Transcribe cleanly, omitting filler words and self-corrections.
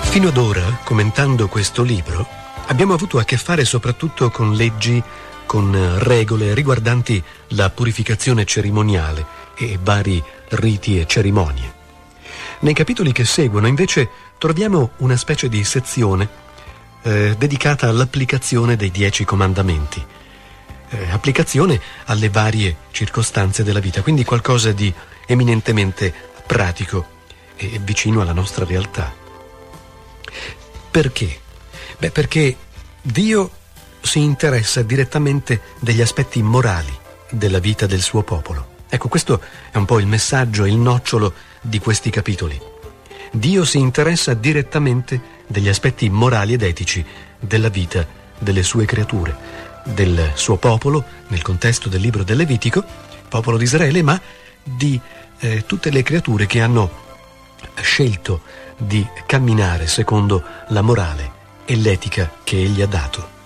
Fino ad ora, commentando questo libro, abbiamo avuto a che fare soprattutto con leggi, con regole riguardanti la purificazione cerimoniale e vari riti e cerimonie. Nei capitoli che seguono, invece, troviamo una specie di sezione dedicata all'applicazione dei 10 comandamenti, applicazione alle varie circostanze della vita, quindi qualcosa di eminentemente pratico e vicino alla nostra realtà. Perché? Perché Dio si interessa direttamente degli aspetti morali della vita del suo popolo. Ecco, questo è un po' il messaggio, il nocciolo di questi capitoli. Dio si interessa direttamente degli aspetti morali ed etici della vita delle sue creature, del suo popolo, nel contesto del libro del Levitico, popolo di Israele, ma di tutte le creature che hanno scelto di camminare secondo la morale e l'etica che egli ha dato.